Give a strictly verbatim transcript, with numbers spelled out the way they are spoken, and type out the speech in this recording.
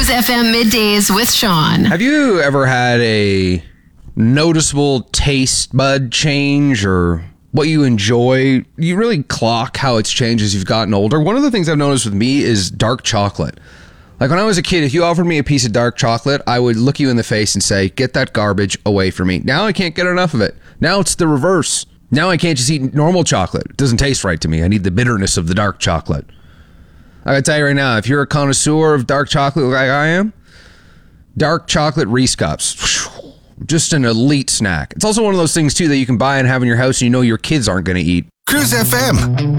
Cruise F M Middays with Sean. Have you ever had a noticeable taste bud change or what you enjoy? You really clock how it's changed as you've gotten older. One of the things I've noticed with me is dark chocolate. Like when I was a kid, if you offered me a piece of dark chocolate, I would look you in the face and say, get that garbage away from me. Now I can't get enough of it. Now it's the reverse. Now I can't just eat normal chocolate. It doesn't taste right to me. I need the bitterness of the dark chocolate. I gotta tell you right now, if you're a connoisseur of dark chocolate like I am, dark chocolate Reese Cups, just an elite snack. It's also one of those things too that you can buy and have in your house and you know your kids aren't gonna eat. Cruise F M.